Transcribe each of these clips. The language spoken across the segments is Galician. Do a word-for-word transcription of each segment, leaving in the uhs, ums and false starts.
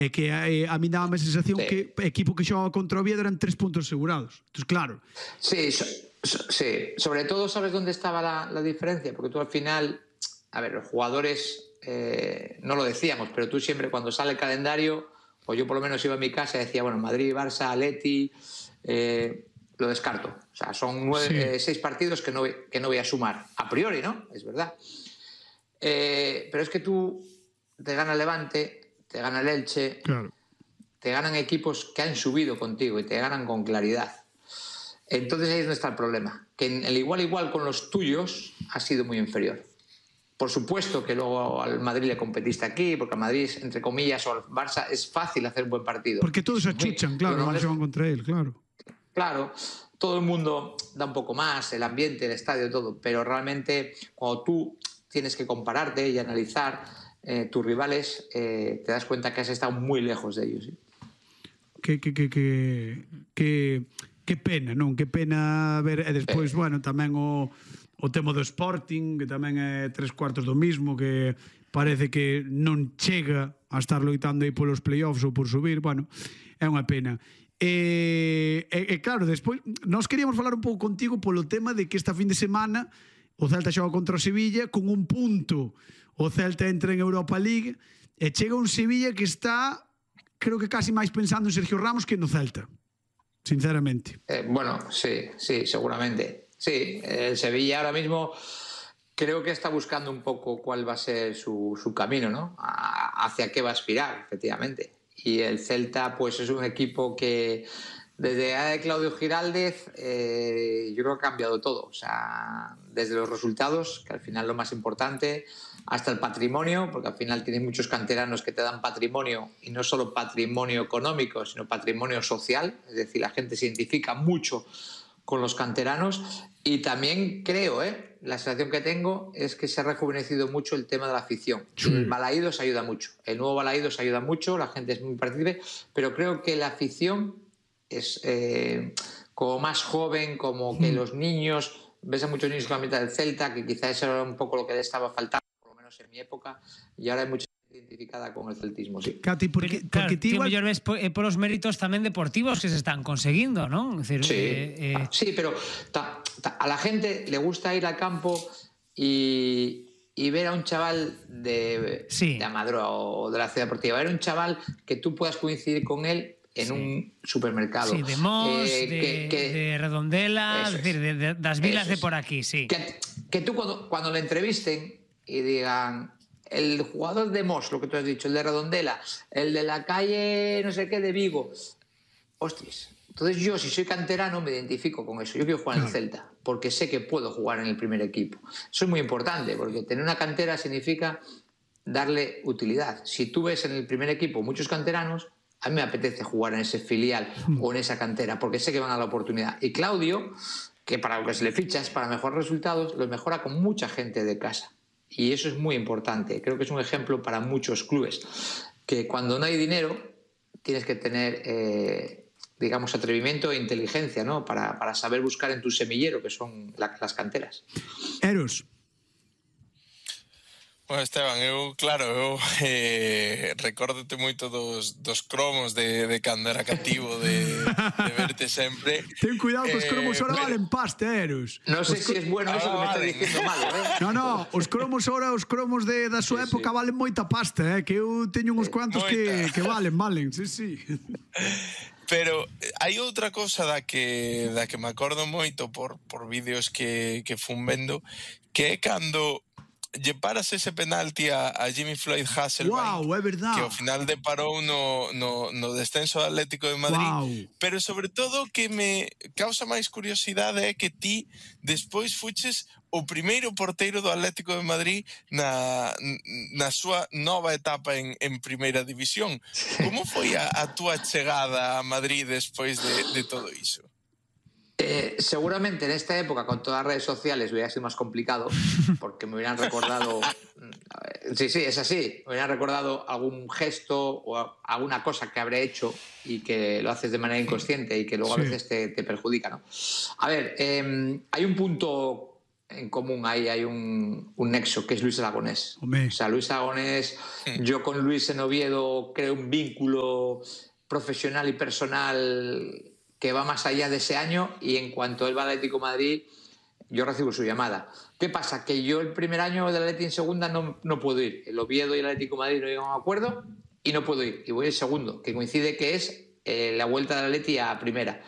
É que eh, a mí daba a sensación Sí. que o equipo que xoga contra o Oviedo eran tres puntos asegurados. Entón, claro. Sí, so- so- sí, sobre todo sabes dónde estaba la, la diferencia, porque tú al final, a ver, los jugadores, eh, no lo decíamos, pero tú siempre cuando sale el calendario, o yo por lo menos iba a mi casa y decía, bueno, Madrid, Barça, Atleti, eh, lo descarto. O sea, son nueve, Sí. eh, seis partidos que no, voy- que no voy a sumar, a priori, ¿no? Es verdad. Eh, pero es que tú te gana el Levante, te gana el Elche, Claro. te ganan equipos que han subido contigo y te ganan con claridad. Entonces ahí es donde está el problema, que en el igual igual con los tuyos ha sido muy inferior. Por supuesto que luego al Madrid le competiste aquí, porque al Madrid, entre comillas, o al Barça es fácil hacer un buen partido. Porque todos Es muy- achuchan, lo claro, normal cuando es- xogan contra él, claro. Claro, todo el mundo da un poco más, el ambiente, el estadio, todo, pero realmente cuando tú tienes que compararte y analizar eh, tus rivales, eh, te das cuenta que has estado muy lejos de ellos. ¿Sí? Que, que, que, que, que, que pena, non? Que pena ver, e despois, Eh. bueno, tamén o, o tema do Sporting, que tamén é tres cuartos do mismo, que parece que non chega a estar loitando aí polos playoffs ou por subir, bueno, é unha pena. E, e, e claro, despois, nós queríamos falar un pouco contigo polo tema de que esta fin de semana o Celta xoga contra o Sevilla con un punto. O Celta entra en Europa League e chega un Sevilla que está, creo que casi máis pensando en Sergio Ramos que no Celta, sinceramente. Eh, bueno, sí, sí, seguramente. Sí, el Sevilla ahora mismo creo que está buscando un poco cuál va a ser su, su camino, ¿no? A- hacia qué va a aspirar, efectivamente. Y el Celta, pues es un equipo que desde la era de Claudio Giraldez, eh, yo creo que ha cambiado todo. O sea, desde los resultados, que al final lo más importante, hasta el patrimonio, porque al final tienes muchos canteranos que te dan patrimonio, y no solo patrimonio económico, sino patrimonio social. Es decir, la gente se identifica mucho con los canteranos. Y también creo, ¿eh? la sensación que tengo es que se ha rejuvenecido mucho el tema de la afición. Sí. El Balaídos ayuda mucho, el nuevo Balaídos ayuda mucho, la gente es muy partícipe, pero creo que la afición es eh, como más joven, como que Mm. los niños, ves a muchos niños con la mitad del Celta, que quizás eso era un poco lo que le estaba faltando, por lo menos en mi época, y ahora hay mucha gente identificada con el celtismo, sí. Cati, porque, Pero, porque claro, ti ti igual... mellor ves po, eh, polos méritos tamén deportivos que se están conseguindo, non? É dicir, Sí, eh, eh, sí, pero ta- ta- a la gente le gusta ir al campo y, y ver a un chaval de, Sí. de Amadroa o de la ciudad deportiva, ver a un chaval que tú puedas coincidir con él en Sí. un supermercado. sí, de Mos, Eh, de, que- que- de Redondela, Eso es decir, es. de, de, das vilas Eso de es. por aquí, sí. Que, que tú cuando, cuando le entrevisten y digan el jugador de Mos, lo que tú has dicho, el de Redondela, el de la calle no sé qué de Vigo, hostias. Entonces yo, si soy canterano, me identifico con eso. Yo quiero jugar en el Celta, porque sé que puedo jugar en el primer equipo. Eso es muy importante, porque tener una cantera significa darle utilidad. Si tú ves en el primer equipo muchos canteranos, a mí me apetece jugar en ese filial o en esa cantera, porque sé que van a la oportunidad. Y Claudio, que para lo que se le ficha es para mejores resultados, lo mejora con mucha gente de casa. Y eso es muy importante. Creo que es un ejemplo para muchos clubes, que cuando no hay dinero tienes que tener, eh, digamos, atrevimiento e inteligencia, ¿no? Para, para saber buscar en tu semillero, que son la, las canteras. Eros, Bueno, Esteban, eu, claro, eu eh, recórdate moito dos, dos cromos de, de cando era cativo, de, de verte sempre. ten cuidado que os Eh, cromos ahora pero- valen pasta, Eros. No sé Os si es bueno eso que me Ah, está vale. diciendo malo, ¿eh? No, no, os cromos ahora, os cromos de, da súa Sí, época sí. valen moita pasta, eh, que eu teño uns cuantos que, moita. que valen, valen, sí, sí. Pero eh, hai outra cousa da que da que me acordo moito por, por vídeos que, que fun vendo, que é cando lle paras ese penalti a, a Jimmy Floyd Hasselbaink, Guau, é verdad. que ao final deparou no, no, no descenso do Atlético de Madrid. Guau. Pero sobre todo o que me causa máis curiosidade é que ti despois fuches o primeiro porteiro do Atlético de Madrid na, na súa nova etapa en, en Primeira División. Como foi a, a túa chegada a Madrid despois de, de todo iso? Eh, seguramente en esta época, con todas las redes sociales, hubiera sido más complicado, porque me hubieran recordado. Sí, sí, es así. Me hubieran recordado algún gesto o alguna cosa que habré hecho y que lo haces de manera inconsciente y que luego Sí. a veces te, te perjudica, ¿no? A ver, eh, hay un punto en común ahí, hay un, un nexo, que es Luis Aragonés. Hombre. O sea, Luis Aragonés, yo con Luis en Oviedo creo un vínculo profesional y personal que va más allá de ese año, y en cuanto él va al Atlético de Madrid, yo recibo su llamada. ¿Qué pasa? Que yo el primer año del Atleti en segunda no, no puedo ir. El Oviedo y el Atlético de Madrid no llegan a un acuerdo y no puedo ir. Y voy el segundo, que coincide que es eh, la vuelta del Atleti a primera.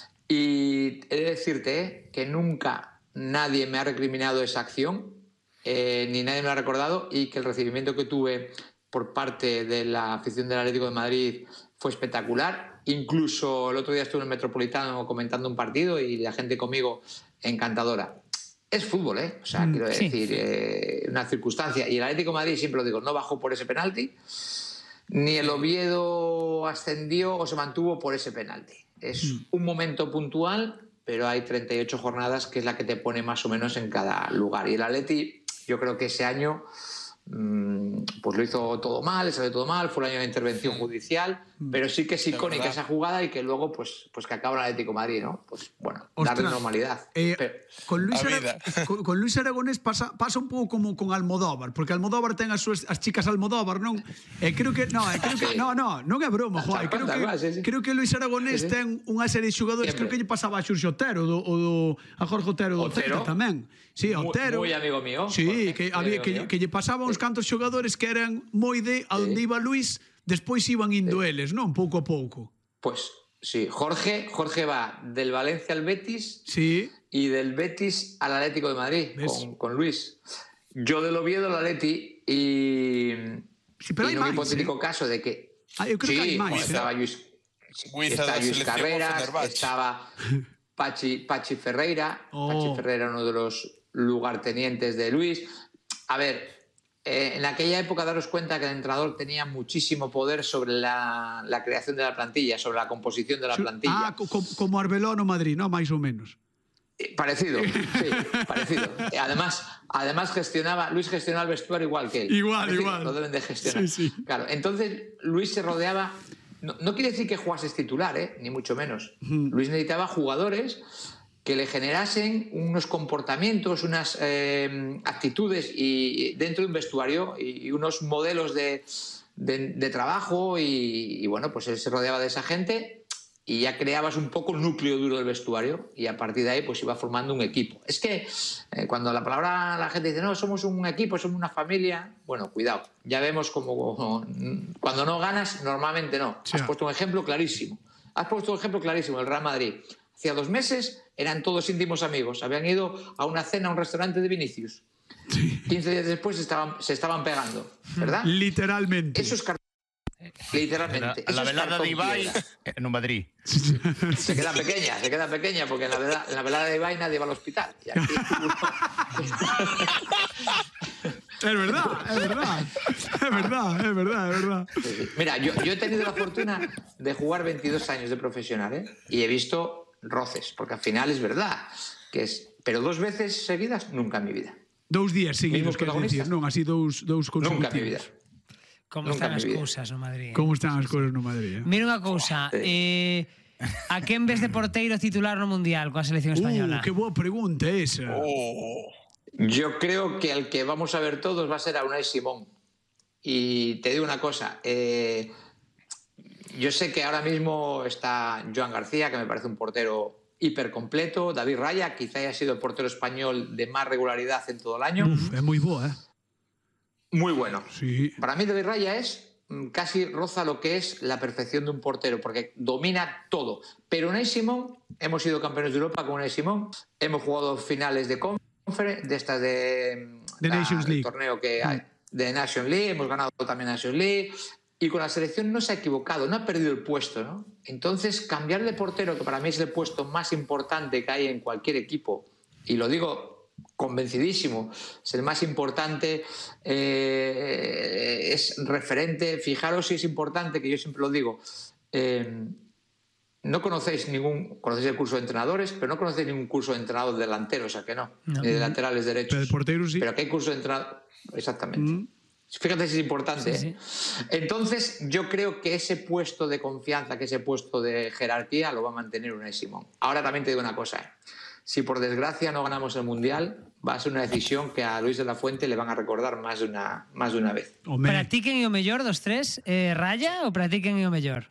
Y he de decirte eh, que nunca nadie me ha recriminado esa acción, eh, ni nadie me lo ha recordado, y que el recibimiento que tuve por parte de la afición del Atlético de Madrid fue espectacular. Incluso el otro día estuve en el Metropolitano comentando un partido y la gente conmigo encantadora. Es fútbol, ¿eh? O sea, Mm, quiero sí. decir, eh, una circunstancia. Y el Atlético de Madrid, siempre lo digo, no bajó por ese penalti, ni el Oviedo ascendió o se mantuvo por ese penalti. Es un momento puntual, pero hay treinta y ocho jornadas, que es la que te pone más o menos en cada lugar. Y el Atleti, yo creo que ese año mmm, pues lo hizo todo mal, le salió todo mal, fue un año de intervención judicial, pero sí que es icónica esa jugada, y que luego pues, pues que acaba el Atlético de Madrid, ¿no? Pues bueno, Ostras, darle normalidad. Eh, Pero, con, Luis A Ara- vida. con, con Luis Aragonés pasa, pasa un pouco como con Almodóvar, porque Almodóvar ten as súas as chicas Almodóvar, non? E creo que no, e creo que Sí. no, no, non é broma, Juan, creo Tal que cual, sí, sí. creo que Luis Aragonés Sí, sí. ten unha serie de xogadores, Siempre. creo que lle pasaba a Xurxo Otero do, o do a Jorge Otero do Otero. Celta tamén. Sí, Muy- Otero. muy amigo mío, Sí, Jorge, que muy había amigo que, mío. que lle pasaba uns cantos xogadores que eran moi de a onde Sí. iba Luis, despois iban indo eles, non? Pouco a pouco. pues sí, Jorge, Jorge va del Valencia al Betis Sí. y del Betis al Atlético de Madrid ¿Ves? con, con Luis. Yo del Oviedo al Atleti, y, Sí, pero y hai en un máis, hipotético eh? caso de que Ah, eu creo que hai sí, máis, estaba eh? Luis, Guiza está da Luis selección Carreras, ao Fenerbahce. estaba Pachi, Pachi Ferreira. Oh. Pachi Ferreira, uno de los lugartenientes de Luis. A ver, eh, en aquella época daros cuenta que el entrenador tenía muchísimo poder sobre la, la creación de la plantilla, sobre la composición de la plantilla. Ah, co, co, como Arbeloa no Madrid, non? Mais ou menos. Eh, Parecido, sí, parecido. Eh, Además, además gestionaba, Luis gestionaba el vestuario igual que él. Igual, Es decir, igual. Lo deben de gestionar. Sí, sí. Claro, entonces Luis se rodeaba. No, no quiere decir que jugases titular, ¿eh? Ni mucho menos. Luis necesitaba jugadores que le generasen unos comportamientos, unas eh, actitudes y dentro de un vestuario y, y unos modelos de, de, de trabajo y, y bueno, pues él se rodeaba de esa gente. Y ya creabas un poco el núcleo duro del vestuario, y a partir de ahí pues iba formando un equipo. Es que eh, cuando la palabra la gente dice, no, somos un equipo, somos una familia, bueno, cuidado, ya vemos como cuando no ganas, normalmente no. Sí. Has puesto un ejemplo clarísimo. Has puesto un ejemplo clarísimo, el Real Madrid. Hacía dos meses eran todos íntimos amigos, habían ido a una cena a un restaurante de Vinicius. quince días después estaban, se estaban pegando, ¿verdad? Literalmente. Eso es car- Literalmente. La, Eso la es velada cartón de Ibai piedra. en Madrid. Se queda pequeña, se queda pequeña, porque en la velada, en la velada de Ibai nadie va al hospital. Y aquí Es verdad, es verdad. Es verdad, es verdad, es verdad. Mira, yo, yo he tenido la fortuna de jugar veintidós años de profesional, ¿eh? Y he visto roces, porque al final es verdad que es, pero dos veces seguidas nunca en mi vida. Dous días seguidos, Mismos quero dicir, protagonistas. non? Así dous, dous Nunca en mi vida. consecutivos. Como Nunca están en as mi vida. cousas no Madrid. Como están as cousas no Madrid, eh? Mira unha cousa, eh, a quen ves de porteiro titular no Mundial coa selección española? Uh, que boa pregunta esa. Oh, Yo creo que al que vamos a ver todos va a ser a Unai Simón. Y te digo una cosa, eh, yo sé que ahora mismo está Joan García, que me parece un portero hiper completo, David Raya, quizá haya sido el portero español de más regularidad en todo el año. Uf, é moi boa, eh? Muy bueno. Sí. Para mí David Raya es mm, casi roza lo que es la perfección de un portero, porque domina todo. Pero Unai Simón, hemos sido campeones de Europa con Unai Simón, hemos jugado finales de conference, de estas de, De la- Nations del League. torneo que hay, de Nations League, hemos ganado también Nations League, y con la selección no se ha equivocado, no ha perdido el puesto, ¿no? Entonces, cambiar de portero, que para mí es el puesto más importante que hay en cualquier equipo, y lo digo convencidísimo, es el más importante, eh, es referente. Fijaros si es importante, que yo siempre lo digo, eh, no conocéis ningún, conocéis el curso de entrenadores, pero no conocéis ningún curso de entrenador delantero, o sea que no, No. ni de laterales derechos. Pero de portero sí. Pero que hay curso de entrenador, exactamente. Mm. Fíjate si es importante. Sí, ¿eh? Entonces, yo creo que ese puesto de confianza, que ese puesto de jerarquía, lo va a mantener Unai Simón. Ahora también te digo una cosa. ¿eh? Si por desgracia no ganamos el Mundial, va a ser una decisión que a Luis de la Fuente le van a recordar máis de unha, máis de unha vez. Home, Para ti quen é o mellor dos tres? Eh, Raya ou para ti quen é o mellor?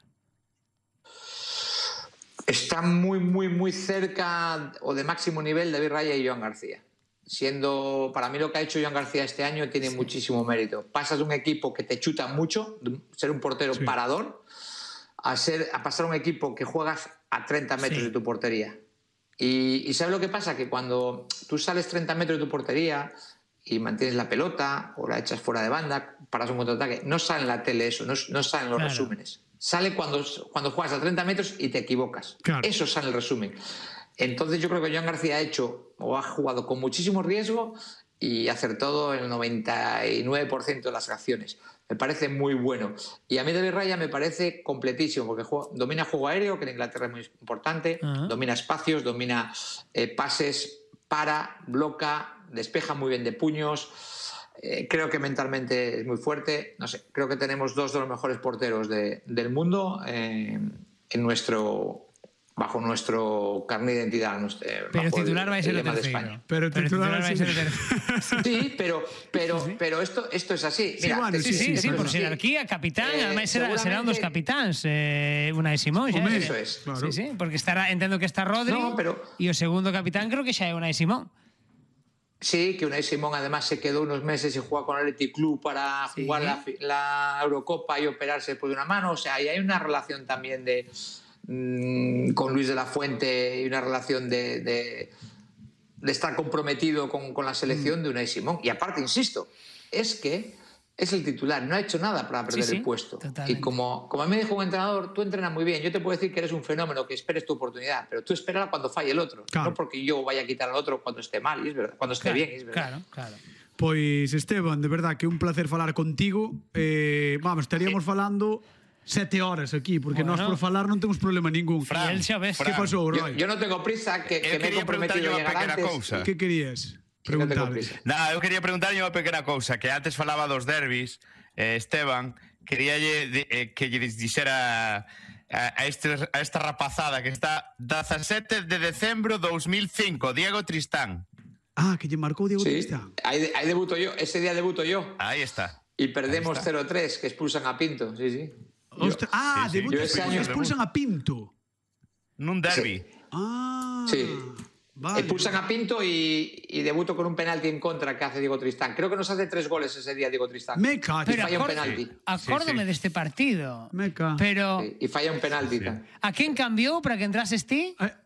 Está muy, muy, muy cerca o de máximo nivel David Raya y Joan García. Siendo, para mí lo que ha hecho Joan García este año tiene sí. muchísimo mérito. Pasas de un equipo que te chuta mucho, de ser un portero sí. parador, a, ser, a pasar a un equipo que juegas a treinta metros sí. de tu portería. Y, y ¿sabes lo que pasa? Que cuando tú sales treinta metros de tu portería y mantienes la pelota o la echas fuera de banda, paras un contraataque, no sale en la tele eso, no, no salen los claro. resúmenes. Sale cuando, cuando juegas a treinta metros y te equivocas. Claro. Eso sale en el resumen. Entonces yo creo que Joan García ha hecho o ha jugado con muchísimo riesgo y acertado el noventa y nueve por ciento de las acciones. Me parece muy bueno. Y a mí David Raya me parece completísimo porque juega, domina juego aéreo, que en Inglaterra es muy importante, uh-huh. domina espacios, domina eh, pases, para, bloca, despeja muy bien de puños. Eh, creo que mentalmente es muy fuerte. No sé, creo que tenemos dos de los mejores porteros de, del mundo eh, en nuestro... bajo nuestro carnet de identidad. Eh, pero titular va a ser el tercero. Pero titular va a ser el tercero. Sí, pero, pero, sí, sí. pero esto, esto es así. Mira, sí, bueno, sí, sí, sí, sí, por jerarquía, capitán, eh, además será, serán dos capitáns, eh, Unai Simón, xa. Eso es. Claro. Sí, sí, porque estará, entendo que está Rodri, no, pero... e o segundo capitán creo que xa é Unai Simón. Sí, que Unai Simón además se quedó unos meses y juega con el Athletic Club para sí. jugar la, la Eurocopa y operarse después de una mano. O sea, ahí hay una relación también de... con Luis de la Fuente y una relación de, de, de estar comprometido con, con la selección de Unai Simón. Y aparte, insisto, es que es el titular, no ha hecho nada para perder sí, sí, el puesto. Totalmente. Y como, como a mí me dijo un entrenador, tú entrenas muy bien, yo te puedo decir que eres un fenómeno, que esperes tu oportunidad, pero tú espérala cuando falle el otro, claro. no porque yo vaya a quitar al otro cuando esté mal, es verdad, cuando esté claro, bien, es verdad. Claro, claro. Pois, Esteban, de verdad que un placer falar contigo. Eh, vamos, estaríamos sí. falando... Sete horas aquí, porque bueno. nós por falar non temos problema ningún. Fran, xa ves. Que pasou, Roy? Yo, yo non tengo prisa, que, que me he comprometido a llegar antes. Cousa. Que querías preguntar? No, eu quería preguntarlle unha pequena cousa, que antes falaba dos derbis, eh, Esteban, quería eh, que lle dixera a, a, este, a esta rapazada que está dezasete de decembro de dos mil cinco, Diego Tristán. Ah, que lle marcou Diego sí, Tristán. Ahí, ahí debuto yo, ese día debuto yo. Ahí está. Y perdemos cero tres, que expulsan a Pinto, sí, sí. Ostra, ah, sí, sí. Debut, ese año expulsan a Pinto. Nun derbi. Sí. Ah, sí. Vale. Expulsan a Pinto y, y debuto con un penalti en contra que hace Diego Tristán. Creo que nos hace tres goles ese día Diego Tristán. Me cago. Y falla un penalti. Acórdome sí, sí. de este partido. Me cago. Pero... Sí, y falla un penalti. Sí. ¿A quién cambió para que entrases ti? Eh.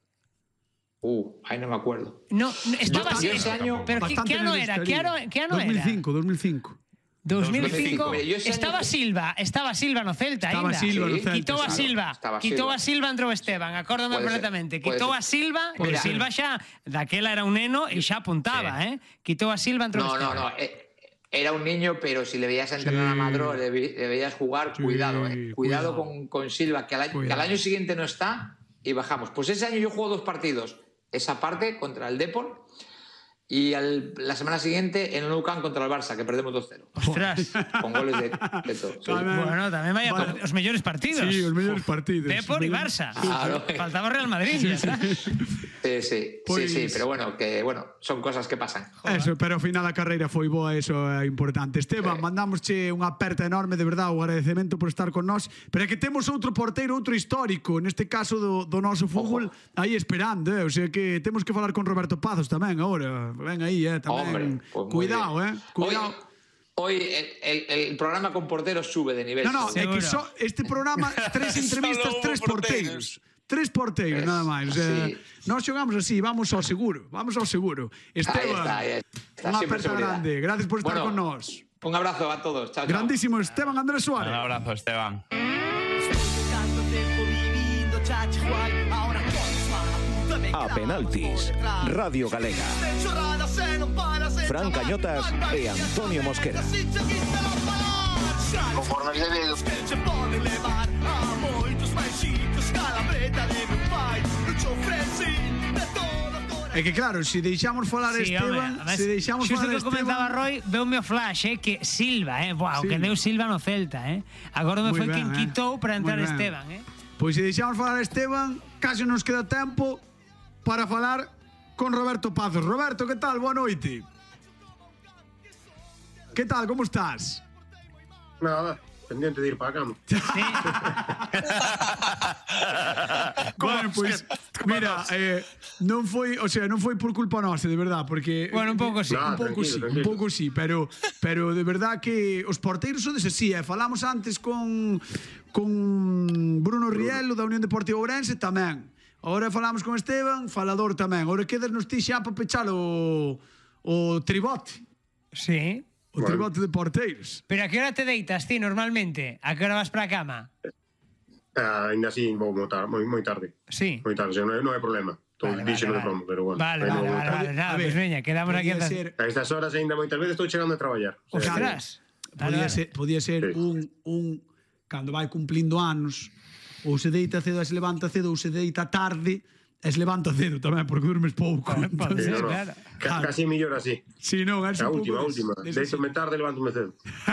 Uh, ahí no me acuerdo. No, estaba yo, yo ese año... Pero ¿qué, ¿qué año era? ¿Qué año, qué año dos mil cinco, era? dos mil cinco. dos mil cinco, Mira, estaba año... Silva, estaba Silva no Celta estaba ainda. Silva no Celta. Quitou a Silva, claro, quitou Silva. a Silva, entrou Esteban, acórdame perfectamente. Quitou a Silva, que Silva xa daquela era un neno e xa apuntaba, sí. eh? Quitou a Silva, entrou no, Esteban. No, no, eh, era un niño, pero si le veías entrenar sí. a Madro, le, le veías jugar, sí. cuidado, eh. Cuidado, cuidado. Con, con Silva, que al, año, que al año siguiente no está y bajamos. Pues ese año yo juego dos partidos, esa parte contra el Depor. Y al, la semana siguiente en el Nou Camp contra el Barça, que perdemos dos cero. Ostras. Con goles de, de todo. Sí. Bueno, tamén vai a vale. Os mellores partidos. Sí, os mellores partidos. Depor e Barça. Claro. Faltaba Real Madrid. Sí, sí. Sí, sí, pues... sí, sí, pero bueno, que bueno, son cosas que pasan. Joder. Eso, pero ao final a carreira foi boa, eso é importante. Esteban, sí. mandamosche unha aperta enorme, de verdade, o agradecemento por estar con nós, pero é que temos outro porteiro, outro histórico, neste caso do, do noso fútbol, aí esperando, eh? O sea que temos que falar con Roberto Pazos tamén agora. Ven aí, eh, tamén. Hombre, pues cuidado, eh, cuidado. Hoy, hoy el, el, el programa con porteros sube de nivel. No, no, é que so, este programa, tres entrevistas, tres porteiros. Tres porteiros, nada máis. O sea, sí. Nós xogamos así, vamos ao seguro. Vamos ao seguro. Esteban, ahí está, ahí está. Unha aperta grande. Gracias por estar bueno, con nós. Un abrazo a todos. Chao, chao. Grandísimo, Esteban Andrés Suárez. Un abrazo, Esteban. A penaltis, Radio Galega. Fran Cañotas e Antonio Mosquera. Conforme se ve. É que claro, se deixamos falar sí, Esteban, hombre, se deixamos falar Esteban... Xusto que comentaba Roy, veu o meu flash, eh, que Silva, eh, wow, sí. que deu Silva no Celta, eh. Agora me foi quen eh. quitou para entrar Esteban, eh. Pois se deixamos falar Esteban, case nos queda tempo para falar con Roberto Pazos. Roberto, que tal? Boa noite. Que tal? Como estás? Nada, pendiente de ir para a cama. Sí. Bueno, pois, mira, eh, non foi, o sea, non foi por culpa nosa, de verdad, porque Bueno, un pouco sí. un Nah, pouco tranquilo, sí, un tranquilo. pouco sí, pero pero de verdad que os porteiros son deses así, eh. Falamos antes con con Bruno Rielo da Unión Deportiva Ourense tamén. Agora falamos con Esteban, falador tamén. Agora quedarnos ti xa para pechar o o tribote, Sí. o Bueno. tribote de porteiros. Pero a que hora te deitas ti normalmente? A que hora vas para a cama? Ah, ainda así vou moi tarde, moi, moi tarde. Sí. Moi tarde, o sea, non, é, non é problema. Todo Vale, dixo vale, no vale. promo, pero bueno. Vale, aí non vale, vou vale, tarde. vale, nada, A ver, pues veña, quedamos aquí podía hasta... ser, A estas horas ainda moitas veces estou chegando a traballar. O sea, Ostras. Vale, podía vale. ser, podía ser Sí. un, un cando vai cumplindo anos, ou se deita cedo e se levanta cedo, ou se deita tarde e se levanta cedo tamén, porque durmes pouco. Pode Entonces, ser, no, no. claro. Ca- Casi mellor así. si non, é A un última, a pouco última. des- des- Deitome tarde, levántome cedo.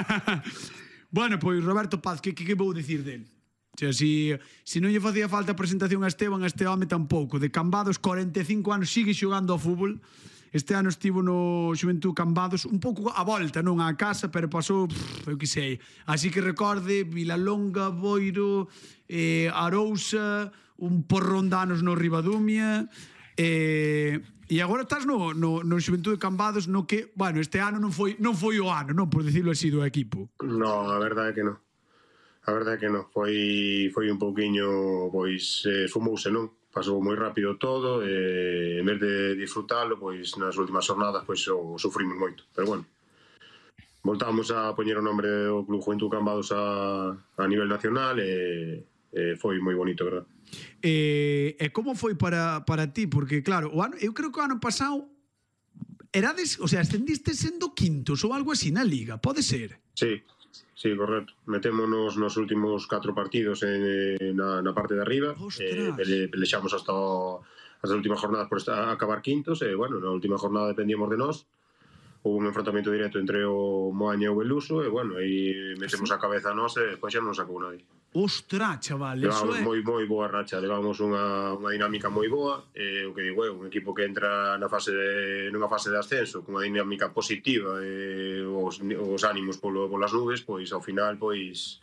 Bueno, pois Roberto Paz, que, que, que vou dicir del? O sea, si, si non lle facía falta a presentación a Esteban, a este home tampouco. De Cambados, corenta e cinco anos, sigue xogando ao fútbol. Este ano estivo no Xuventud Cambados, un pouco a volta, non á casa, pero pasou, pff, eu que sei. Así que recorde, Vilalonga, Boiro, eh, Arousa, un porrón de anos no Ribadumia, eh, e agora estás no, no, no Xuventud de Cambados, no que, bueno, este ano non foi, non foi o ano, non, por decirlo así, do equipo. No, a verdade é que non. A verdade é que non. Foi, foi un pouquiño, pois, eh, fumouse, non? Pasou moi rápido todo, e en vez de disfrutalo, pois, nas últimas jornadas, pois, o sufrimos moito. Pero bueno, voltamos a poñer o nombre do Club Juventud Cambados a, a nivel nacional, e, e foi moi bonito, verdad? E, e como foi para, para ti? Porque, claro, o ano, eu creo que o ano pasado erades, o sea, ascendiste sendo quintos ou algo así na Liga, pode ser? Sí, sí, correcto. Metémonos nos últimos catro partidos en, na, na parte de arriba. Ostras. Eh, pele, pelexamos hasta, o, hasta as últimas jornadas por esta, acabar quintos. E, bueno, na última jornada dependíamos de nós. Houve un enfrontamento directo entre o Moaña e o Beluso. E, bueno, aí metemos a cabeza a nós e despois xa non sacou nadie. Ostras, chaval, eso Levábamos é... moi, moi boa racha, levábamos unha, unha dinámica moi boa, e o que digo é, un equipo que entra na fase de, nunha fase de ascenso con unha dinámica positiva e os, os ánimos polo, polas nubes, pois ao final, pois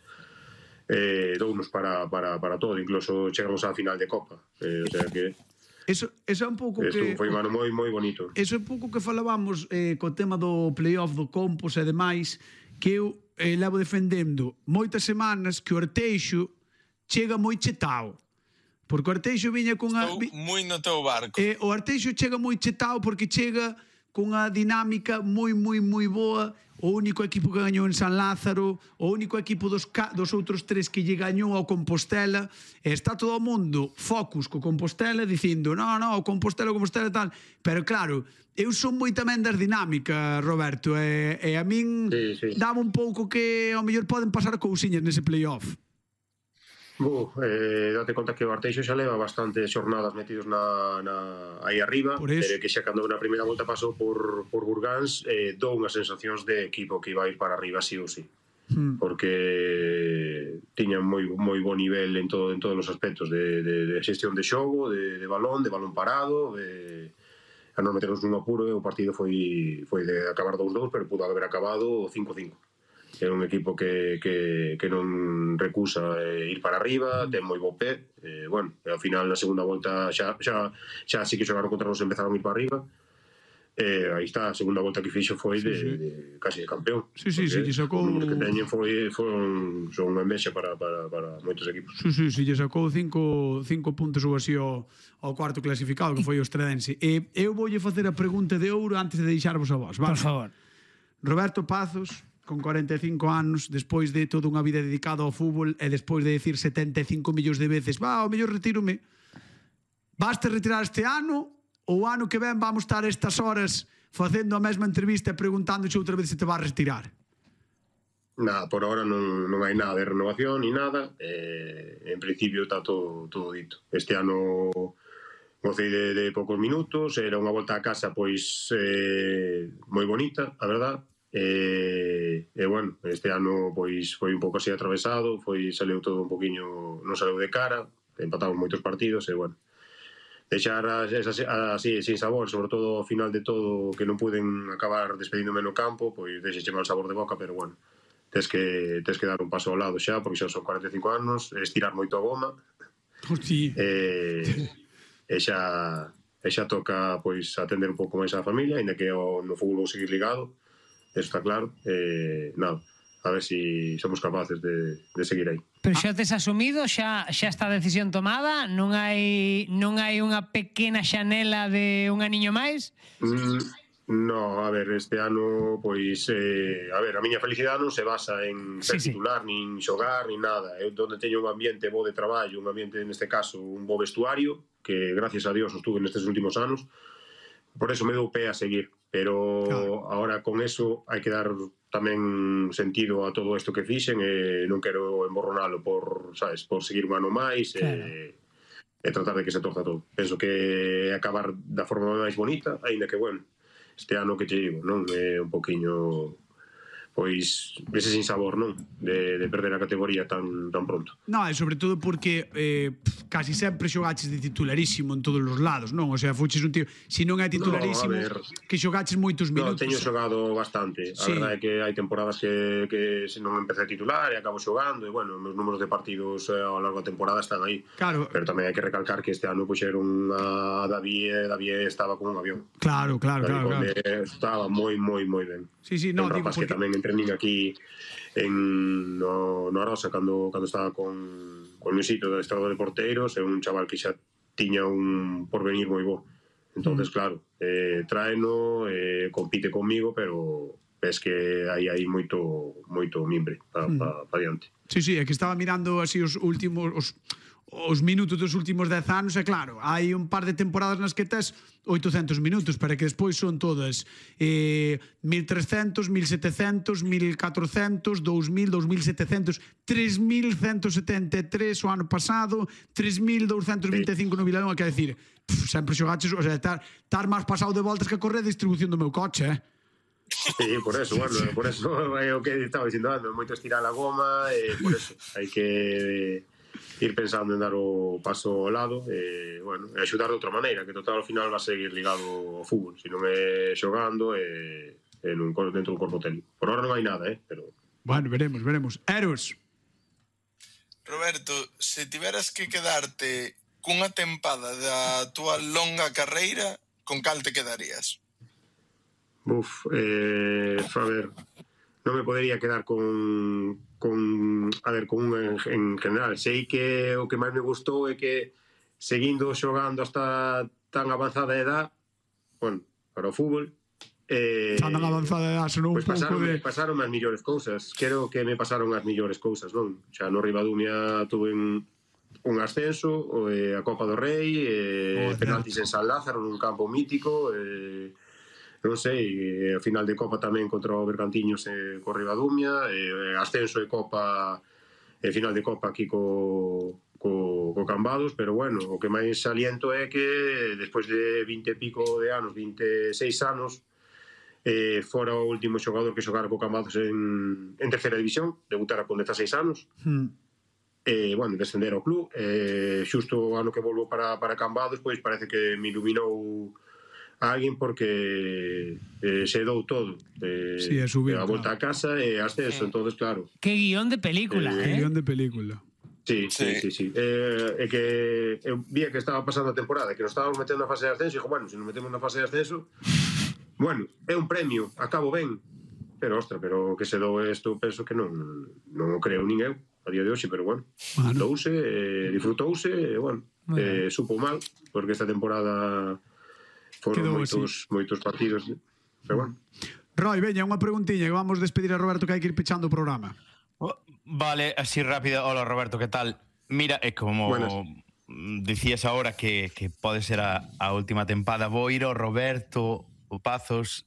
eh, dounos para, para, para todo, incluso chegamos á final de Copa, eh, o sea que Eso, eso é un pouco esto que... foi un ano moi, moi bonito. Eso é un pouco que falábamos eh, co tema do playoff do Compos e demais, que eu eh, levo defendendo moitas semanas que o Arteixo chega moi chetao. Porque o Arteixo viña con a... Estou moi no teu barco. Eh, o Arteixo chega moi chetao porque chega cunha dinámica moi, moi, moi boa. O único equipo que gañou en San Lázaro, o único equipo dos, ca... dos outros tres que lle gañou ao Compostela. E está todo o mundo focus co Compostela dicindo, no, no, o Compostela, o Compostela tal. Pero claro, eu son moi tamén das dinámicas, Roberto, e, e a min Sí, sí. dame un pouco que ao mellor poden pasar cousiñas nese playoff. Uh, eh, date conta que o Arteixo xa leva bastantes xornadas metidos na, na, aí arriba, Por eso. pero que xa cando na primeira volta pasou por, por Burgáns, eh, dou unhas sensacións de equipo que iba a ir para arriba sí ou sí, Hmm. porque tiñan moi moi bo nivel en todo en todos os aspectos de, de, de xestión de xogo, de, de balón, de balón parado, de a non meternos nun apuro, e o partido foi foi de acabar dous dous, pero pudo haber acabado cinco cinco. É un equipo que, que, que non recusa eh, ir para arriba, ten moi bo pé, eh, bueno, e ao final na segunda volta xa, xa, xa sí que xogaron contra nos, empezaron a ir para arriba, e aí está, a segunda volta que fixo foi de, Sí, sí. de casi de campeón. Sí, sí, sí, Porque lle sacou- os números que teñen foi, foron, son unha envexa para, para, para moitos equipos. Sí, sí, sí, lle sacou cinco, cinco puntos ou así ao, ao cuarto clasificado, que foi o Estredense. E eu voulle facer a pregunta de ouro antes de deixarvos a vos. Por favor. Roberto Pazos, con corenta e cinco anos, despois de toda unha vida dedicada ao fútbol e despois de decir setenta e cinco millóns de veces, va, ao mellor retírome, vaste retirar este ano ou o ano que ven vamos estar estas horas facendo a mesma entrevista e preguntándoche outra vez se te vas a retirar? Nada, por ahora non, non hai nada de renovación ni nada, eh, en principio está todo, todo dito. Este ano gocei de, de poucos minutos, era unha volta a casa pois eh, moi bonita, a verdad, e, e bueno, este ano pois foi un pouco así atravesado, foi saleu todo un poquinho, non saleu de cara, empatamos moitos partidos e bueno, deixar así, sin sabor, sobre todo ao final de todo, que non puden acabar despedíndome no campo, pois deixeche mal sabor de boca, pero bueno, tes que, tes que dar un paso ao lado xa, porque xa son cuarenta e cinco anos, estirar moito a goma, Hostia. e, e xa e xa toca pois atender un pouco máis a familia, ainda que o, no fútbol vou seguir ligado, eso está claro, e nada, a ver se si somos capaces de, de seguir aí. Pero xa tes asumido, xa xa está a decisión tomada, non hai non hai unha pequena xanela de un aniño máis? Mm, no, a ver, este ano pois eh, a ver, a miña felicidade non se basa en ser Sí, sí. titular, nin xogar, nin nada. Eu onde teño un ambiente bo de traballo, un ambiente neste caso, un bo vestuario, que gracias a Dios estuve nestes últimos anos. Por eso me dou pé a seguir, pero Claro. ahora con eso hai que dar tamén sentido a todo isto que fixen e non quero emborronalo por, sabes, por seguir un ano máis e, Claro. e tratar de que se torza todo. Penso que acabar da forma máis bonita, aínda que, bueno, este ano que te digo, non? É un poquinho, pois, ese sin sabor, non? De, de perder a categoría tan, tan pronto. No, e sobre todo porque eh, pf, casi sempre xogaches de titularísimo en todos os lados, non? O sea, fuches un tío, se non é titularísimo, No, a ver. que xogaches moitos No, minutos. teño xogado bastante. A Sí. verdade é que hai temporadas que, que se non empecé a titular e acabo xogando e, bueno, os meus números de partidos eh, ao largo da temporada están aí. Claro. Pero tamén hai que recalcar que este ano puxeron a David e David estaba con un avión. Claro, claro, David claro, claro. Conde estaba moi, moi, moi ben. Sí, sí, No, no, un digo rapaz que porque... tamén entrenín aquí en no, no Arosa cando, cando estaba con, con Luisito do estado de porteiros, é un chaval que xa tiña un porvenir moi bo. Entonces, Mm. claro, eh, tráeno, eh, compite conmigo, pero ves que hai aí moito moito mimbre para Mm. pa, pa diante. Sí, sí, é que estaba mirando así os últimos os, os minutos dos últimos dez anos e claro, hai un par de temporadas nas que tes oitocentos minutos, para que despois son todas eh, mil trescentos, mil setecentos, mil catrocentos, dous mil, dous mil setecentos, tres mil ciento setenta e tres o ano pasado, tres mil douscentos vinte e cinco no Vilalón, quer decir, pff, sempre xogaches, o sea, estar, estar máis pasado de voltas que correr a distribución do meu coche, eh? Sí, por eso, bueno, por eso é o que estaba dicindo, ando moito estirar a goma, e por eso hai que ir pensando en dar o paso ao lado e, bueno, e axudar de outra maneira, que total ao final va a seguir ligado ao fútbol, se non é xogando e, e nun, dentro dun corpo técnico. Por ahora non hai nada, eh, pero... Bueno, veremos, veremos. Eros. Roberto, se tiveras que quedarte cunha tempada da túa longa carreira, con cal te quedarías? Uf, eh, a ver, non me podería quedar con, con a ver, con un en, en general. Sei que o que máis me gustou é que seguindo xogando hasta tan avanzada edad, bueno, para o fútbol, eh, Tan avanzada edad, son un pois pouco pasaron, de... pasaron as millores cousas. Quero que me pasaron as millores cousas, non? Xa no Ribadumia tuve un, un ascenso, eh, a Copa do Rei, eh, Oh, penaltis en San Lázaro nun campo mítico, eh, non sei, a final de Copa tamén contra o Bergantiños e co Ribadumia, e ascenso e Copa e final de Copa aquí co, co, co Cambados, pero bueno, o que máis saliento é que despois de vinte e pico de anos, vinte e seis anos, eh, fora o último xogador que xogara co Cambados en, en terceira división, debutara con dezaseis anos, Hmm. e, bueno, descender ao club, e xusto o ano que volvo para, para Cambados, pois parece que me iluminou a alguén porque eh, se dou todo. Eh, Sí, é subir, a volta claro. a casa e ascenso, entonces claro. Que guión de película, Eh, eh? Guión de película. Sí, sí, Sí. sí, sí. Eh, é que eu vía que estaba pasando a temporada, que nos estábamos metendo na fase de ascenso, e digo, bueno, se nos metemos na fase de ascenso, bueno, é un premio, acabo ben, pero, ostra, pero que se dou isto, penso que non, non o creo nin eu, a día de hoxe, pero bueno, Bueno. douse, eh, disfrutouse, e, bueno, Moi eh, supo mal, porque esta temporada foron Quedou moitos, moitos partidos, pero bueno. Roy, veña, unha preguntiña que vamos despedir a Roberto, que hai que ir pechando o programa. Oh, Vale, así rápido. Hola, Roberto, ¿qué tal? Mira, é como Buenas. dicías ahora que, que pode ser a, a última tempada. Vou ir ao Roberto Pazos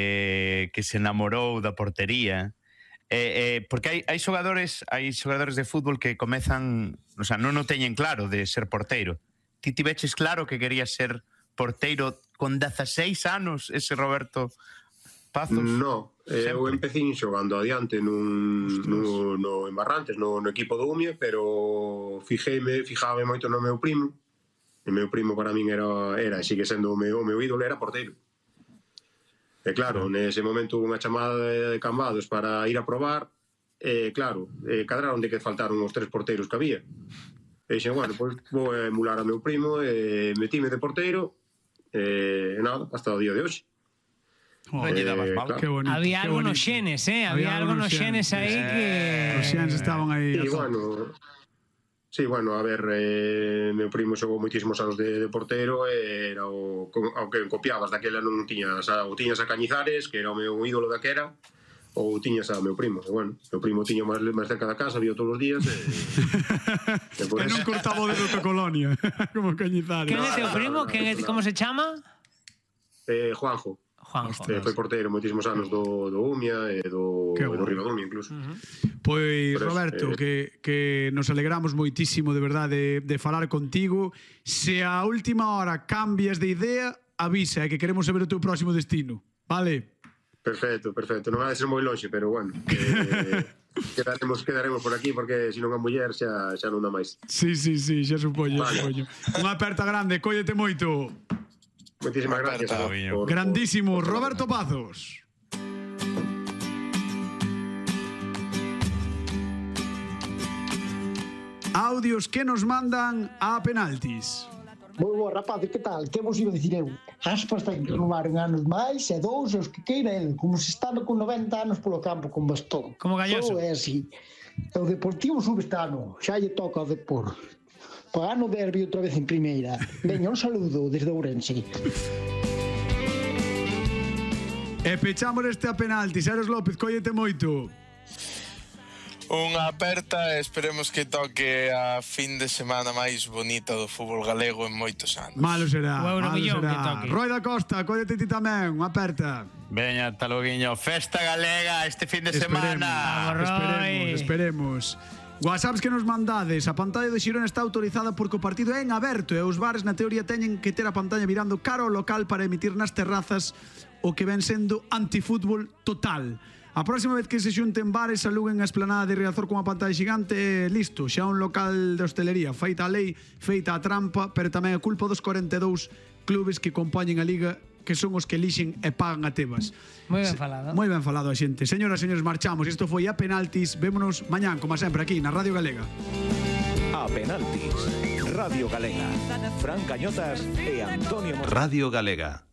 de que se enamorou da portería. Eh, eh, porque hai, hai xogadores hai xogadores de fútbol que comezan, o sea, non o teñen claro de ser porteiro. Ti tiveches claro que querías ser porteiro con dezaseis anos, ese Roberto Pazos? No, eh, eu Sempre. empecín xogando adiante nun, no, no en Barrantes, no, no equipo do Umia, pero fijéime, fijábame moito no meu primo, O meu primo para min era, era sigue sendo o meu, o meu ídolo, era porteiro. E claro, nese momento hubo unha chamada de Cambados para ir a probar, e claro, eh, cadraron de que faltaron os tres porteiros que había. E dixen, bueno, pois vou emular a meu primo, e metime de porteiro, e nada, hasta o día de hoxe. Non lle dabas mal. Qué bonito, Había qué algo nos bonito. xenes, eh? Había, Había algo nos xenes aí que... Os xenes estaban aí. E bueno, sí, bueno, a ver, eh, meu primo xogou moitísimos anos de, de porteiro, e era o, aunque copiabas daquela non tiñas a, ou tiñas a Cañizares, que era o meu ídolo daquera, ou tiñas a meu primo. E bueno, meu primo tiño máis, máis cerca da casa, vio todos os días, e... e por non cortaba o dedo da colonia, como Cañizares. Quen é teu primo? Quen é, como se chama? Eh, Juanjo. Juanjo. Eh, foi porteiro moitísimos anos do, do Umia e do, e do Ribadumia incluso. Uh -huh. Pois, Pero, Roberto, eh... que, que nos alegramos moitísimo de verdade de, de falar contigo. Se a última hora cambias de idea, avisa, que queremos saber o teu próximo destino. Vale? Perfecto, perfecto. Non ha de ser moi longe, pero bueno, eh, quedaremos, quedaremos por aquí, porque se non a muller xa, xa non dá máis. Sí, sí, sí, xa supoño, vale. supoño. Unha aperta grande, cóllete moito. Moitísimas gracias. Aperta, por, Grandísimo, por, por... Roberto Pazos. Audios que nos mandan a penaltis. Moi boa, rapaz, que tal? Que vos iba a dicir eu? Aspas ten que renovar un anos máis e dous os que queira el, como se estando con noventa anos polo campo con bastón. Como Galloso. Só é así. O Deportivo sube este ano, xa lle toca ao Depor. Pagano derbi outra vez en primeira. Veña, un saludo desde Ourense. E pechamos este a penaltis. Eros López, cóllete moito. Unha aperta e esperemos que toque a fin de semana máis bonita do fútbol galego en moitos anos. Malo será, O malo Euromillón que será. toque. Roy da Costa, cóllete ti tamén, unha aperta. Veña, taloguiño, festa galega este fin de semana. Vamos, Roy. Esperemos, esperemos. WhatsApps que nos mandades. A pantalla de Xirona está autorizada porque o partido é en aberto e os bares na teoría teñen que ter a pantalla mirando cara ao local para emitir nas terrazas o que ven sendo antifútbol total. A próxima vez que se xunten bares aluguen a esplanada de Riazor con a pantalla xigante, listo, xa un local de hostelería, feita a lei, feita a trampa, pero tamén é culpa dos corenta e dous clubes que compoñen a liga, que son os que elixen e pagan a Tebas. Moi ben falado. Moi ben falado a xente. Señoras e señores, marchamos. Isto foi a penaltis. Vémonos mañán, como sempre, aquí na Radio Galega. A penaltis. Radio Galega. Fran Cañotas e Antonio Mosquera. Radio Galega.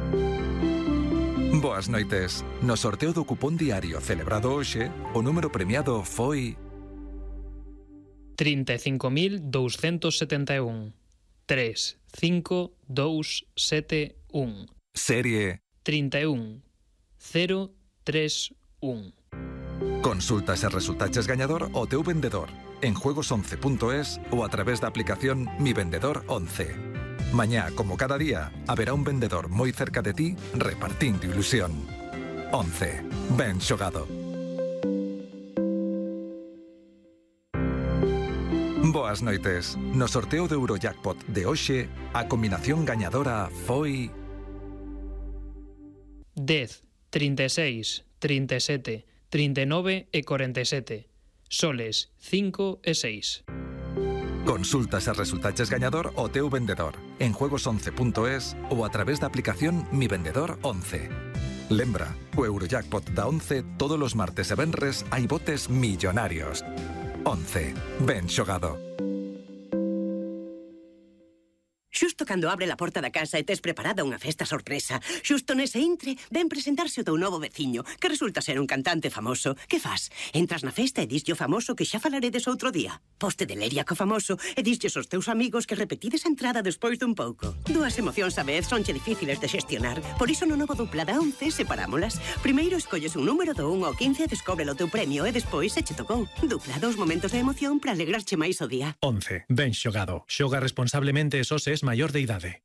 Boas noites. No sorteo do cupón diario celebrado hoxe, o número premiado foi trinta e cinco mil douscentos setenta e un. tres, cinco, dous, sete, un. Serie trinta e un, cero, tres, un. Consultas e resultaches gañador o teu vendedor en juegos once punto es ou a través da aplicación Mi Vendedor once. Mañá, como cada día, haberá un vendedor moi cerca de ti repartindo ilusión. once. Ben xogado. Boas noites. No sorteo do Eurojackpot de hoxe, a combinación gañadora foi dez, trinta e seis, trinta e sete, trinta e nove e corenta e sete. Soles cinco e seis. Consultas e resultaches gañador o teu vendedor en juegos once punto es ou a través da aplicación Mi Vendedor once. Lembra, o Eurojackpot da once todos os martes e venres hai botes millonarios. once. Ben xogado. Xusto cando abre a porta da casa e tes preparada unha festa sorpresa, xusto nese intre ven presentarse o teu novo veciño, que resulta ser un cantante famoso. Que fas? Entras na festa e dislle o famoso que xa falaredes outro día. Poste de leria co famoso e dislles aos teus amigos que repetides a entrada despois dun pouco. Dúas emocións a vez sonche difíciles de xestionar, por iso no novo dupla da once separámolas. Primeiro escolles un número do un ao quince e descóbrelo o teu premio e despois se che tocou. Dupla, dous momentos de emoción para alegrarche máis o día. once. Ben xogado. Xoga responsablemente e só se es maior de idade.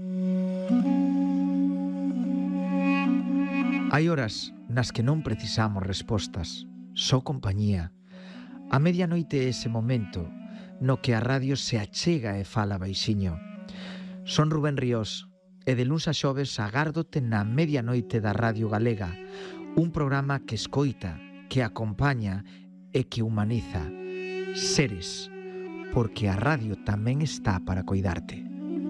Hai horas nas que non precisamos respostas, só compañía. A medianoite é ese momento no que a radio se achega e fala baixiño. Son Rubén Ríos e de luns a xoves agárdote na medianoite da Radio Galega, un programa que escoita, que acompaña e que humaniza. Seres, porque a radio tamén está para coidarte.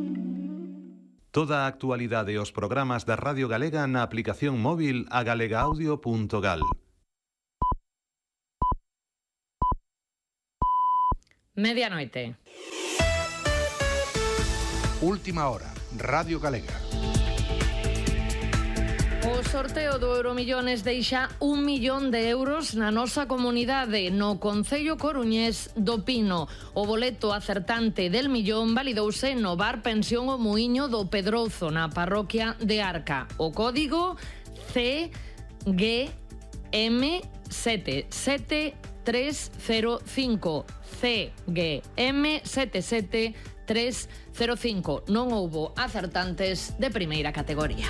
Toda a actualidade e os programas da Radio Galega na aplicación móvil a galegaudio punto gal. Medianoite. Última hora, Radio Galega. O sorteo do Euromillones deixa un millón de euros na nosa comunidade, no Concello Coruñés do Pino. O boleto acertante del millón validouse no bar Pensión O Muiño do Pedrozo, na parroquia de Arca. O código C G M sete sete tres cero cinco. C G M sete sete tres cero cinco. Non houbo acertantes de primeira categoría.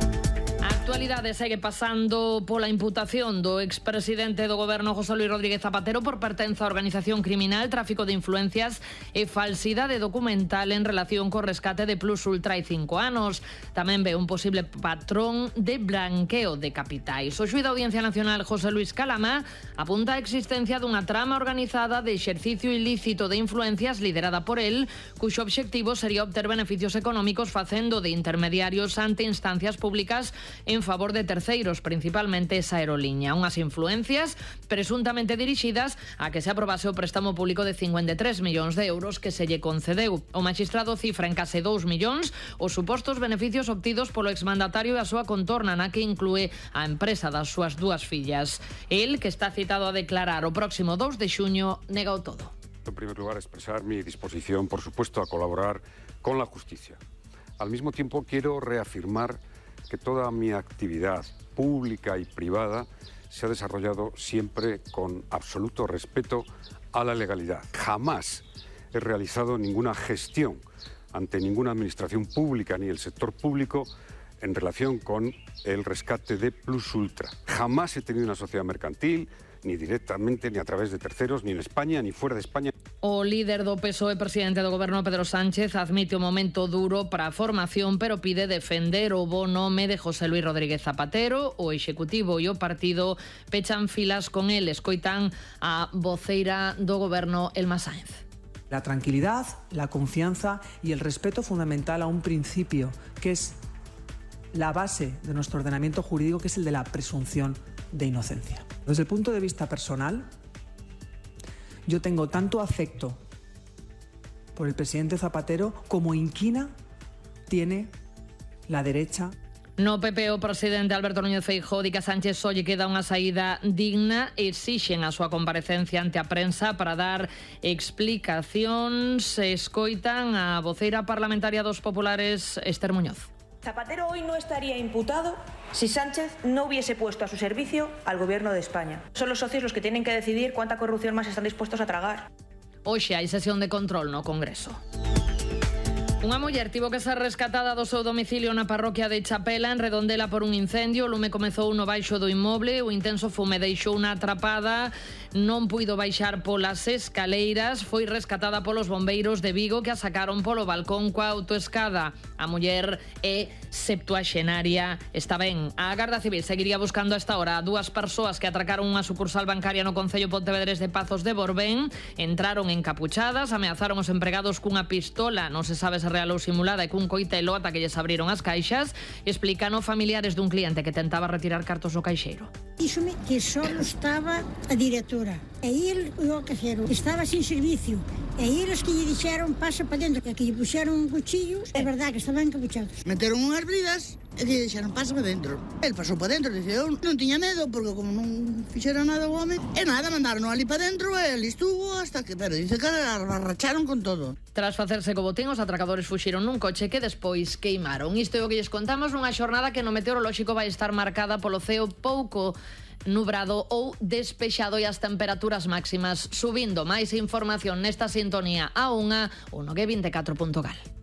A actualidade segue pasando pola imputación do expresidente do goberno José Luis Rodríguez Zapatero por pertenza a organización criminal, tráfico de influencias e falsidade documental en relación co rescate de Plus Ultra hai cinco anos. Tamén ve un posible patrón de blanqueo de capitais. O xuíz da Audiencia Nacional José Luis Calamá apunta a existencia dunha trama organizada de exercicio ilícito de influencias liderada por él, cuxo obxectivo sería obter beneficios económicos facendo de intermediarios ante instancias públicas en favor de terceiros, principalmente esa aeroliña. Unhas influencias presuntamente dirixidas a que se aprobase o préstamo público de cincuenta e tres millóns de euros que se lle concedeu. O magistrado cifra en case dous millóns os supostos beneficios obtidos polo exmandatario e a súa contorna, na que inclúe a empresa das súas dúas fillas. El, que está citado a declarar o próximo dous de xuño, negou todo. En primer lugar, expresar mi disposición, por supuesto, a colaborar con la justicia. Al mismo tiempo, quiero reafirmar que toda mi actividad pública y privada se ha desarrollado siempre con absoluto respeto a la legalidad. Jamás he realizado ninguna gestión ante ninguna administración pública ni el sector público en relación con el rescate de Plus Ultra. Jamás he tenido una sociedad mercantil, ni directamente, ni a través de terceros, ni en España, ni fuera de España. O líder do P S O E, presidente do goberno Pedro Sánchez, admite o momento duro para a formación, pero pide defender o bo nome de José Luis Rodríguez Zapatero. O Executivo e o partido pechan filas con el. Escoitan a voceira do goberno, Elma Sáenz. La tranquilidad, la confianza y el respeto fundamental a un principio que es la base de nuestro ordenamiento jurídico, que es el de la presunción de inocencia. Desde el punto de vista personal, yo tengo tanto afecto por el presidente Zapatero como inquina tiene la derecha. No P P o presidente Alberto Núñez Feijóo di que a Sánchez só lle queda unha saída digna e exixen a súa comparecencia ante a prensa para dar explicacións. Escoitan a voceira parlamentaria dos populares, Esther Muñoz. Zapatero hoy no estaría imputado si Sánchez no hubiese puesto a su servicio al gobierno de España. Son los socios los que tienen que decidir cuánta corrupción más están dispuestos a tragar. Hoxe hai sesión de control no Congreso. Unha muller tivo que ser rescatada do seu domicilio na parroquia de Chapela, en Redondela, por un incendio. O lume comezou no baixo do inmoble, o intenso fume deixou unha atrapada, non puido baixar polas escaleiras, foi rescatada polos bombeiros de Vigo, que a sacaron polo balcón coa autoescada. A muller é septuaxenaria, está ben. A Garda Civil seguiría buscando a esta hora a dúas persoas que atracaron unha sucursal bancaria no concello pontevedrés de Pazos de Borbén. Entraron encapuchadas, ameazaron os empregados cunha pistola, non se sabe se real ou simulada, e cun coitelo ata que lles abriron as caixas. Explican familiares dun cliente que tentaba retirar cartos do caixeiro. Díxome que só estaba a directora e ele o caixeiro estaba sin servicio, e eles que lle dixeron pasa para dentro, que lle puxeron cuchillos. É verdade que estaban encapuchados. Meteron unhas bridas e lle dixeron pasa para dentro. El pasou para dentro, dice, eu non tiña medo porque como non fixera nada o home, e nada, mandaron ali para dentro e ali estuvo hasta que, pero dice que arracharon con todo. Tras facerse co botín, os atracadores fuxiron nun coche que despois queimaron. Isto é o que lles contamos nunha xornada que no meteorolóxico vai estar marcada polo ceo pouco nubrado ou despexado e as temperaturas máximas subindo. Máis información nesta sintonía a unha ou no G vinte e catro punto gal.